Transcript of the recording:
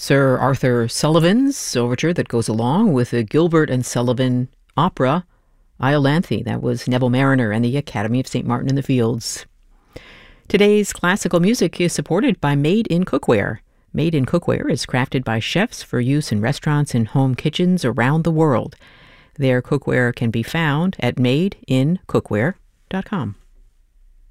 Sir Arthur Sullivan's overture that goes along with the Gilbert and Sullivan opera, Iolanthe. That was Neville Mariner and the Academy of St. Martin in the Fields. Today's classical music is supported by Made in Cookware. Made in Cookware is crafted by chefs for use in restaurants and home kitchens around the world. Their cookware can be found at madeincookware.com.